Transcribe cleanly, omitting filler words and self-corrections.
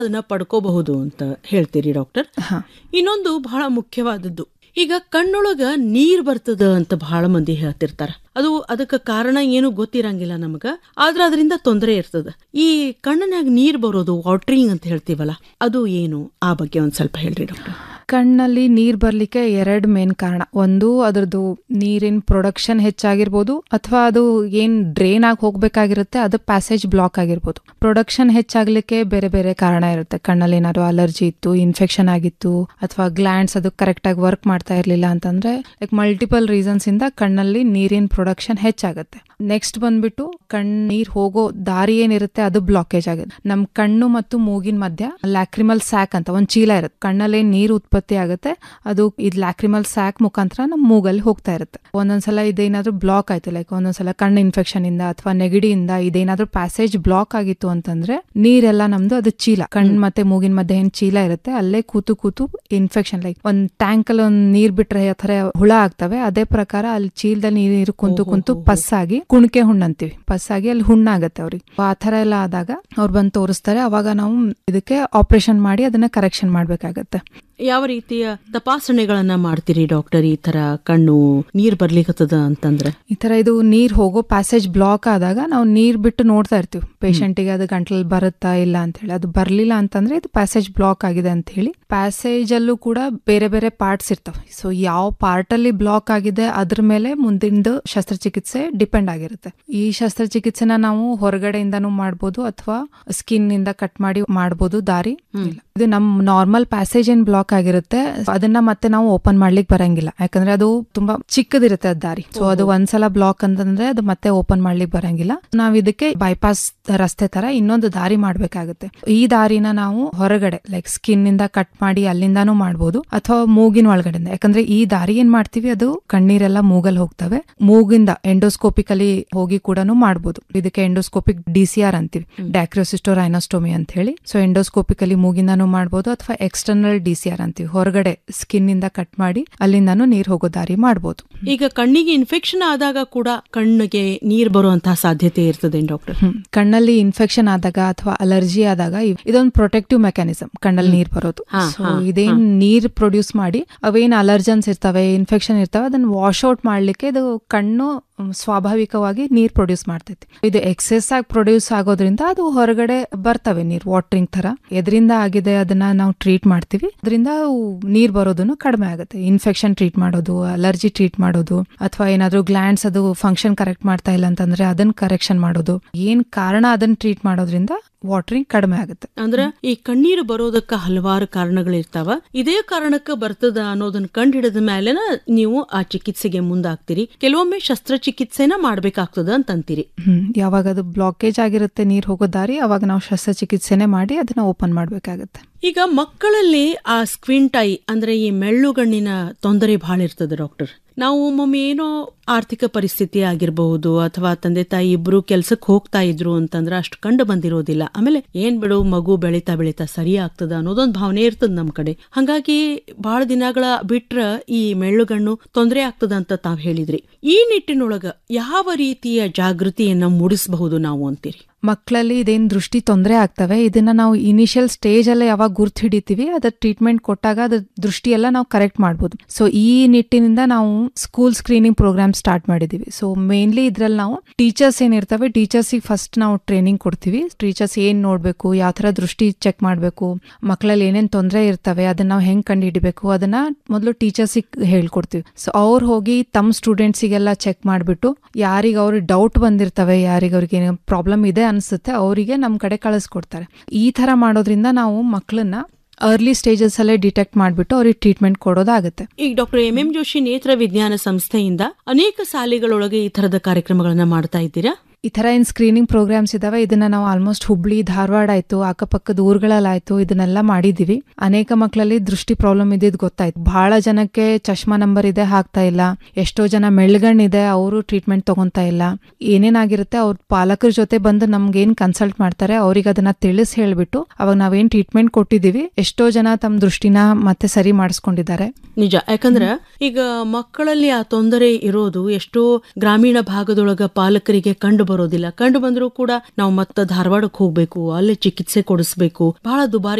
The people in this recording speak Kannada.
ಅದನ್ನ ಪಡ್ಕೋಬಹುದು ಅಂತ ಹೇಳ್ತೀರಿ ಡಾಕ್ಟರ್. ಇನ್ನೊಂದು ಬಹಳ ಮುಖ್ಯವಾದದ್ದು, ಈಗ ಕಣ್ಣೊಳಗ ನೀರ್ ಬರ್ತದ ಅಂತ ಬಹಳ ಮಂದಿ ಹೇಳ್ತಿರ್ತಾರ. ಅದಕ್ಕೆ ಕಾರಣ ಏನು ಗೊತ್ತಿರಂಗಿಲ್ಲ ನಮಗ, ಆದ್ರ ಅದರಿಂದ ತೊಂದರೆ ಇರ್ತದ. ಈ ಕಣ್ಣಿನಾಗ ನೀರ್ ಬರೋದು, ವಾಟರಿಂಗ್ ಅಂತ ಹೇಳ್ತೀವಲ್ಲ, ಅದು ಏನು? ಆ ಬಗ್ಗೆ ಒಂದ್ ಸ್ವಲ್ಪ ಹೇಳ್ರಿ ಡಾಕ್ಟರ್. ಕಣ್ಣಲ್ಲಿ ನೀರ್ ಬರ್ಲಿಕ್ಕೆ 2 ಮೇನ್ ಕಾರಣ. ಒಂದು, ಅದ್ರದ್ದು ನೀರಿನ ಪ್ರೊಡಕ್ಷನ್ ಹೆಚ್ಚಾಗಿರ್ಬೋದು, ಅಥವಾ ಅದು ಏನ್ ಡ್ರೈನ್ ಆಗಿ ಹೋಗ್ಬೇಕಾಗಿರುತ್ತೆ ಅದು ಪ್ಯಾಸೇಜ್ ಬ್ಲಾಕ್ ಆಗಿರ್ಬೋದು. ಪ್ರೊಡಕ್ಷನ್ ಹೆಚ್ಚಾಗ್ಲಿಕ್ಕೆ ಬೇರೆ ಬೇರೆ ಕಾರಣ ಇರುತ್ತೆ. ಕಣ್ಣಲ್ಲಿ ಏನಾದ್ರು ಅಲರ್ಜಿ ಇತ್ತು, ಇನ್ಫೆಕ್ಷನ್ ಆಗಿತ್ತು, ಅಥವಾ ಗ್ಲ್ಯಾಂಡ್ಸ್ ಅದು ಕರೆಕ್ಟ್ ಆಗಿ ವರ್ಕ್ ಮಾಡ್ತಾ ಇರ್ಲಿಲ್ಲ ಅಂತಂದ್ರೆ ಮಲ್ಟಿಪಲ್ ರೀಸನ್ಸ್ ಇಂದ ಕಣ್ಣಲ್ಲಿ ನೀರಿನ ಪ್ರೊಡಕ್ಷನ್ ಹೆಚ್ಚಾಗುತ್ತೆ. ನೆಕ್ಸ್ಟ್ ಬಂದ್ಬಿಟ್ಟು ನೀರ್ ಹೋಗೋ ದಾರಿ ಏನಿರುತ್ತೆ ಅದು ಬ್ಲಾಕೇಜ್ ಆಗುತ್ತೆ. ನಮ್ ಕಣ್ಣು ಮತ್ತು ಮೂಗಿನ ಮಧ್ಯ ಲ್ಯಾಕ್ರಿಮಲ್ ಸ್ಯಾಕ್ ಅಂತ ಒಂದ್ ಚೀಲ ಇರುತ್ತೆ. ಕಣ್ಣಲ್ಲಿ ನೀರು ಉತ್ಪತ್ತಿ ಆಗುತ್ತೆ, ಅದು ಇದ್ ಲ್ಯಾಕ್ರಿಮಲ್ ಸ್ಯಾಕ್ ಮುಖಾಂತರ ನಮ್ ಮೂಗಲ್ಲಿ ಹೋಗ್ತಾ ಇರುತ್ತೆ. ಒಂದೊಂದ್ಸಲ ಇದೇನಾದ್ರೂ ಬ್ಲಾಕ್ ಆಯ್ತು, ಲೈಕ್ ಒಂದೊಂದ್ಸಲ ಕಣ್ಣು ಇನ್ಫೆಕ್ಷನ್ ಇಂದ ಅಥವಾ ನೆಗಡಿಯಿಂದ ಇದೇನಾದ್ರೂ ಪ್ಯಾಸೇಜ್ ಬ್ಲಾಕ್ ಆಗಿತ್ತು ಅಂತಂದ್ರೆ ನೀರೆಲ್ಲ ನಮ್ದು ಅದು ಚೀಲ, ಕಣ್ ಮತ್ತೆ ಮೂಗಿನ ಮಧ್ಯೆ ಏನ್ ಚೀಲ ಇರುತ್ತೆ ಅಲ್ಲೇ ಕೂತು ಇನ್ಫೆಕ್ಷನ್, ಲೈಕ್ ಒಂದ್ ಟ್ಯಾಂಕ್ ಅಲ್ಲಿ ಒಂದ್ ನೀರ್ ಬಿಟ್ರೆ ಆ ತರ ಹುಳ ಆಗ್ತವೆ, ಅದೇ ಪ್ರಕಾರ ಅಲ್ಲಿ ಚೀಲದಲ್ಲಿ ನೀರು ಕುಂತು ಪಸ್ಸಾಗಿ ಕುಣಿಕೆ ಹುಣ್ಣು ಅಂತೀವಿ, ಪಸ್ಸಾಗಿ ಅಲ್ಲಿ ಹುಣ್ಣಾಗತ್ತೆ ಅವ್ರಿಗೆ. ಆ ತರ ಎಲ್ಲ ಆದಾಗ ಅವ್ರು ಬಂದು ತೋರಿಸ್ತಾರೆ. ಅವಾಗ ನಾವು ಇದಕ್ಕೆ ಆಪರೇಷನ್ ಮಾಡಿ ಅದನ್ನ ಕರೆಕ್ಷನ್ ಮಾಡ್ಬೇಕಾಗತ್ತೆ. ಯಾವ ರೀತಿಯ ತಪಾಸಣೆಗಳನ್ನ ಮಾಡ್ತೀರಿ ಡಾಕ್ಟರ್? ಈ ತರ ಕಣ್ಣು ನೀರ್ ಬರ್ಲಿಕ್ಕತ್ತದ ಅಂತಂದ್ರೆ, ಈ ತರ ಇದು ನೀರ್ ಹೋಗೋ ಪ್ಯಾಸೇಜ್ ಬ್ಲಾಕ್ ಆದಾಗ ನಾವು ನೀರ್ ಬಿಟ್ಟು ನೋಡ್ತಾ ಇರ್ತೀವಿ ಪೇಷಂಟಿಗೆ ಅದು ಗಂಟ್ಲಲ್ಲಿ ಬರುತ್ತಾ ಇಲ್ಲ ಅಂತ ಹೇಳಿ. ಅದು ಬರ್ಲಿಲ್ಲ ಅಂತಂದ್ರೆ ಇದು ಪ್ಯಾಸೇಜ್ ಬ್ಲಾಕ್ ಆಗಿದೆ ಅಂತ ಹೇಳಿ. ಪ್ಯಾಸೇಜ್ ಅಲ್ಲೂ ಕೂಡ ಬೇರೆ ಬೇರೆ ಪಾರ್ಟ್ಸ್ ಇರ್ತವೆ. ಸೊ ಯಾವ ಪಾರ್ಟ್ ಅಲ್ಲಿ ಬ್ಲಾಕ್ ಆಗಿದೆ ಅದ್ರ ಮೇಲೆ ಮುಂದಿನ ಶಸ್ತ್ರಚಿಕಿತ್ಸೆ ಡಿಪೆಂಡ್ ಆಗಿರುತ್ತೆ. ಈ ಶಸ್ತ್ರಚಿಕಿತ್ಸೆನ ನಾವು ಹೊರಗಡೆಯಿಂದಾನು ಮಾಡ್ಬೋದು ಅಥವಾ ಸ್ಕಿನ್ ಇಂದ ಕಟ್ ಮಾಡಿ ಮಾಡ್ಬೋದು, ದಾರಿ ಇಲ್ಲ. ಇದು ನಮ್ ನಾರ್ಮಲ್ ಪ್ಯಾಸೇಜ್ ಏನ್ ಬ್ಲಾಕ್ ಆಗಿರುತ್ತೆ ಅದನ್ನ ಮತ್ತೆ ನಾವು ಓಪನ್ ಮಾಡ್ಲಿಕ್ಕೆ ಬರಂಗಿಲ್ಲ, ಯಾಕಂದ್ರೆ ಅದು ತುಂಬಾ ಚಿಕ್ಕದಿರುತ್ತೆ ಅದ್ ದಾರಿ. ಸೊ ಅದು ಒಂದ್ಸಲ ಬ್ಲಾಕ್ ಅಂತಂದ್ರೆ ಅದು ಮತ್ತೆ ಓಪನ್ ಮಾಡ್ಲಿಕ್ಕೆ ಬರಂಗಿಲ್ಲ. ನಾವ್ ಇದಕ್ಕೆ ಬೈಪಾಸ್ ರಸ್ತೆ ತರ ಇನ್ನೊಂದು ದಾರಿ ಮಾಡ್ಬೇಕಾಗುತ್ತೆ. ಈ ದಾರಿನ ನಾವು ಹೊರಗಡೆ ಲೈಕ್ ಸ್ಕಿನ್ ಇಂದ ಕಟ್ ಮಾಡಿ ಅಲ್ಲಿಂದಾನು ಮಾಡ್ಬೋದು, ಅಥವಾ ಮೂಗಿನ ಒಳಗಡೆಯಿಂದ. ಯಾಕಂದ್ರೆ ಈ ದಾರಿ ಏನ್ ಮಾಡ್ತೀವಿ ಅದು ಕಣ್ಣೀರೆಲ್ಲ ಮೂಗಲ್ ಹೋಗ್ತವೆ, ಮೂಗಿಂದ ಎಂಡೋಸ್ಕೋಪಿಕಲಿ ಹೋಗಿ ಕೂಡ ಮಾಡ್ಬೋದು. ಇದಕ್ಕೆ ಎಂಡೋಸ್ಕೋಪಿಕ್ DCR ಅಂತೀವಿ, ಡಾಕ್ರಿಯೋಸಿಸ್ಟೋರೈನೋಸ್ಟೋಮಿ ಅಂತ ಹೇಳಿ. ಸೊ ಎಂಡೋಸ್ಕೋಪಿಕಲಿ ಮೂಗಿಂದಾನು ಮಾಡ್ಬೋದು, ಅಥವಾ ಎಕ್ಸ್ಟರ್ನಲ್ DCR ಅಂತೀವಿ, ಹೊರಗಡೆ ಸ್ಕಿನ್ ಇಂದ ಕಟ್ ಮಾಡಿ ಅಲ್ಲಿಂದಾನು ನೀರ್ ಹೋಗೋ ದಾರಿ ಮಾಡ್ಬೋದು. ಈಗ ಕಣ್ಣಿಗೆ ಇನ್ಫೆಕ್ಷನ್ ಆದಾಗ ಕೂಡ ಕಣ್ಣಿಗೆ ನೀರ್ ಬರುವಂತಹ ಸಾಧ್ಯತೆ ಇರ್ತದೆ ಡಾಕ್ಟರ್? ಕಣ್ಣಲ್ಲಿ ಇನ್ಫೆಕ್ಷನ್ ಆದಾಗ ಅಥವಾ ಅಲರ್ಜಿ ಆದಾಗ ಇದೊಂದು ಪ್ರೊಟೆಕ್ಟಿವ್ ಮೆಕ್ಯಾನಿಸಮ್ ಕಣ್ಣಲ್ಲಿ ನೀರ್ ಬರೋದು. ಸೊ ಇದೇನ್ ನೀರ್ ಪ್ರೊಡ್ಯೂಸ್ ಮಾಡಿ ಅವೇನ್ ಅಲರ್ಜನ್ಸ್ ಇರ್ತವೆ, ಇನ್ಫೆಕ್ಷನ್ ಇರ್ತವೆ, ಅದನ್ನ ವಾಶ್ ಔಟ್ ಮಾಡ್ಲಿಕ್ಕೆ ಇದು ಕಣ್ಣು ಸ್ವಾಭಾವಿಕವಾಗಿ ನೀರ್ ಪ್ರೊಡ್ಯೂಸ್ ಮಾಡ್ತೈತಿ. ಇದು ಎಕ್ಸೆಸ್ ಆಗಿ ಪ್ರೊಡ್ಯೂಸ್ ಆಗೋದ್ರಿಂದ ಅದು ಹೊರಗಡೆ ಬರ್ತವೆ ನೀರ್, ವಾಟರಿಂಗ್ ತರ. ಎದ್ರಿಂದ ಆಗಿದೆ ಅದನ್ನ ನಾವು ಟ್ರೀಟ್ ಮಾಡ್ತೀವಿ, ಅದರಿಂದ ನೀರ್ ಬರೋದನ್ನು ಕಡಿಮೆ ಆಗುತ್ತೆ. ಇನ್ಫೆಕ್ಷನ್ ಟ್ರೀಟ್ ಮಾಡೋದು, ಅಲರ್ಜಿ ಟ್ರೀಟ್ ಮಾಡೋದು, ಅಥವಾ ಏನಾದ್ರೂ ಗ್ಲ್ಯಾಂಡ್ಸ್ ಅದು ಫಂಕ್ಷನ್ ಕರೆಕ್ಟ್ ಮಾಡ್ತಾ ಇಲ್ಲ ಅಂತಂದ್ರೆ ಅದನ್ನ ಕರೆಕ್ಷನ್ ಮಾಡೋದು, ಏನ್ ಕಾರಣ ಅದನ್ನ ಟ್ರೀಟ್ ಮಾಡೋದ್ರಿಂದ ವಾಟರಿಂಗ್ ಕಡಿಮೆ ಆಗುತ್ತೆ. ಅಂದ್ರೆ ಈ ಕಣ್ಣೀರು ಬರೋದಕ್ಕ ಹಲವಾರು ಕಾರಣಗಳಿರ್ತಾವ. ಇದೇ ಕಾರಣಕ್ಕೆ ಬರ್ತದ ಅನ್ನೋದನ್ನ ಕಂಡು ಹಿಡಿದ ಮೇಲೆ ನೀವು ಆ ಚಿಕಿತ್ಸೆಗೆ ಮುಂದಾಗ್ತೀರಿ. ಕೆಲವೊಮ್ಮೆ ಶಸ್ತ್ರಚಿಕಿತ್ಸೆನ ಮಾಡ್ಬೇಕಾಗ್ತದ ಅಂತಂತೀರಿ. ಯಾವಾಗ ಅದು ಬ್ಲಾಕೇಜ್ ಆಗಿರುತ್ತೆ ನೀರ್ ಹೋಗೋ ದಾರಿ, ಅವಾಗ ನಾವು ಶಸ್ತ್ರಚಿಕಿತ್ಸೆನೆ ಮಾಡಿ ಅದನ್ನ ಓಪನ್ ಮಾಡ್ಬೇಕಾಗತ್ತೆ. ಈಗ ಮಕ್ಕಳಲ್ಲಿ ಆ ಸ್ಕ್ವಿಂಟ್ ಐ ಅಂದ್ರೆ ಈ ಮೆಳ್ಳುಗಣ್ಣಿನ ತೊಂದರೆ ಬಹಳ ಇರ್ತದೆ ಡಾಕ್ಟರ್. ನಾವು ಒಮ್ಮೊಮ್ಮೆ ಏನೋ ಆರ್ಥಿಕ ಪರಿಸ್ಥಿತಿ ಆಗಿರಬಹುದು, ಅಥವಾ ತಂದೆ ತಾಯಿ ಇಬ್ರು ಕೆಲ್ಸಕ್ಕೆ ಹೋಗ್ತಾ ಇದ್ರು ಅಂತಂದ್ರೆ ಅಷ್ಟು ಕಂಡು ಬಂದಿರೋದಿಲ್ಲ. ಆಮೇಲೆ ಏನ್ ಬಿಡು ಮಗು ಬೆಳೀತಾ ಸರಿ ಆಗ್ತದ ಅನ್ನೋದೊಂದು ಭಾವನೆ ಇರ್ತದ ನಮ್ ಕಡೆ. ಹಂಗಾಗಿ ಬಹಳ ದಿನಗಳ ಬಿಟ್ರ ಈ ಮೆಳ್ಳುಗಣ್ಣು ತೊಂದರೆ ಆಗ್ತದ ಅಂತ ತಾವ್ ಹೇಳಿದ್ರಿ. ಈ ನಿಟ್ಟಿನೊಳಗ ಯಾವ ರೀತಿಯ ಜಾಗೃತಿಯನ್ನ ಮೂಡಿಸಬಹುದು ನಾವು ಅಂತೀರಿ? ಮಕ್ಕಳಲ್ಲಿ ಇದೇನ್ ದೃಷ್ಟಿ ತೊಂದರೆ ಆಗ್ತವೆ, ಇದನ್ನ ನಾವು ಇನಿಷಿಯಲ್ ಸ್ಟೇಜ್ ಅಲ್ಲೇ ಯಾವಾಗ ಗುರ್ತು ಹಿಡಿತೀವಿ ಅದ್ರ ಟ್ರೀಟ್ಮೆಂಟ್ ಕೊಟ್ಟಾಗ ಅದ್ರ ದೃಷ್ಟಿ ಎಲ್ಲ ನಾವು ಕರೆಕ್ಟ್ ಮಾಡ್ಬೋದು. ಸೊ ಈ ನಿಟ್ಟಿನಿಂದ ನಾವು ಸ್ಕೂಲ್ ಸ್ಕ್ರೀನಿಂಗ್ ಪ್ರೋಗ್ರಾಮ್ ಸ್ಟಾರ್ಟ್ ಮಾಡಿದೀವಿ. ಸೊ ಮೇನ್ಲಿ ಇದ್ರಲ್ಲಿ ನಾವು ಟೀಚರ್ಸ್ ಏನಿರ್ತವೆ, ಟೀಚರ್ಸಿಗೆ ಫಸ್ಟ್ ನಾವು ಟ್ರೈನಿಂಗ್ ಕೊಡ್ತೀವಿ. ಟೀಚರ್ಸ್ ಏನ್ ನೋಡ್ಬೇಕು, ಯಾವ ತರ ದೃಷ್ಟಿ ಚೆಕ್ ಮಾಡ್ಬೇಕು, ಮಕ್ಕಳಲ್ಲಿ ಏನೇನ್ ತೊಂದರೆ ಇರ್ತವೆ ಅದನ್ನ ನಾವು ಹೆಂಗ್ ಕಂಡು ಹಿಡಿಬೇಕು, ಅದನ್ನ ಮೊದಲು ಟೀಚರ್ಸಿಗೆ ಹೇಳ್ಕೊಡ್ತೀವಿ. ಸೊ ಅವ್ರು ಹೋಗಿ ತಮ್ಮ ಸ್ಟೂಡೆಂಟ್ಸಿಗೆಲ್ಲ ಚೆಕ್ ಮಾಡ್ಬಿಟ್ಟು ಯಾರಿಗೆ ಅವ್ರಿಗೆ ಡೌಟ್ ಬಂದಿರ್ತವೆ, ಯಾರಿಗೆ ಅವ್ರಿಗೆ ಏನೋ ಪ್ರಾಬ್ಲಮ್ ಇದೆ ಅನ್ಸುತ್ತೆ ಅವರಿಗೆ ನಮ್ ಕಡೆ ಕಳಿಸ್ಕೊಡ್ತಾರೆ. ಈ ತರ ಮಾಡೋದ್ರಿಂದ ನಾವು ಮಕ್ಕಳನ್ನ ಅರ್ಲಿ ಸ್ಟೇಜಸ್ ಅಲ್ಲೇ ಡಿಟೆಕ್ಟ್ ಮಾಡ್ಬಿಟ್ಟು ಅವ್ರಿಗೆ ಟ್ರೀಟ್ಮೆಂಟ್ ಕೊಡೋದಾಗುತ್ತೆ. ಈಗ ಡಾಕ್ಟರ್ MM ಜೋಶಿ ನೇತ್ರ ವಿಜ್ಞಾನ ಸಂಸ್ಥೆಯಿಂದ ಅನೇಕ ಶಾಲೆಗಳೊಳಗೆ ಈ ತರದ ಕಾರ್ಯಕ್ರಮಗಳನ್ನ ಮಾಡ್ತಾ ಇದ್ದೀರಾ? ಈ ತರ ಏನ್ ಸ್ಕ್ರೀನಿಂಗ್ ಪ್ರೋಗ್ರಾಮ್ಸ್ ಇದಾವೆ ಇದನ್ನ ನಾವು ಆಲ್ಮೋಸ್ಟ್ ಹುಬ್ಳಿ, ಧಾರವಾಡ ಆಯ್ತು, ಅಕ್ಕಪಕ್ಕದ ಊರುಗಳಲ್ಲಾಯ್ತು, ಇದನ್ನೆಲ್ಲ ಮಾಡಿದೀವಿ. ಅನೇಕ ಮಕ್ಕಳಲ್ಲಿ ದೃಷ್ಟಿ ಪ್ರಾಬ್ಲಮ್ ಇದ್ದಿದ್ ಗೊತ್ತಾಯ್ತು. ಬಹಳ ಜನಕ್ಕೆ ಚಶ್ಮಾ ನಂಬರ್ ಇದೆ, ಹಾಕ್ತಾ ಇಲ್ಲ. ಎಷ್ಟೋ ಜನ ಮೆಳ್ಗಣ್ಣಿದೆ, ಅವರು ಟ್ರೀಟ್ಮೆಂಟ್ ತಗೊಂತಾ ಇಲ್ಲ. ಏನೇನಾಗಿರುತ್ತೆ ಅವ್ರ ಪಾಲಕರ ಜೊತೆ ಬಂದು ನಮ್ಗೆ ಏನ್ ಕನ್ಸಲ್ಟ್ ಮಾಡ್ತಾರೆ ಅವ್ರಿಗೆ ಅದನ್ನ ತಿಳಿಸಿ ಹೇಳ್ಬಿಟ್ಟು ಅವಾಗ ನಾವೇನ್ ಟ್ರೀಟ್ಮೆಂಟ್ ಕೊಟ್ಟಿದೀವಿ, ಎಷ್ಟೋ ಜನ ತಮ್ಮ ದೃಷ್ಟಿನ ಮತ್ತೆ ಸರಿ ಮಾಡಿಸ್ಕೊಂಡಿದ್ದಾರೆ. ನಿಜ, ಯಾಕಂದ್ರ ಈಗ ಮಕ್ಕಳಲ್ಲಿ ಆ ತೊಂದರೆ ಇರೋದು ಎಷ್ಟೋ ಗ್ರಾಮೀಣ ಭಾಗದೊಳಗ ಪಾಲಕರಿಗೆ ಕಂಡು ಬರೋದಿಲ್ಲ. ಕಂಡು ಬಂದರೂ ಕೂಡ ನಾವು ಮತ್ತೆ ಧಾರವಾಡಕ್ಕೆ ಹೋಗ್ಬೇಕು, ಅಲ್ಲಿ ಚಿಕಿತ್ಸೆ ಕೊಡಿಸ್ಬೇಕು, ಬಹಳ ದುಬಾರಿ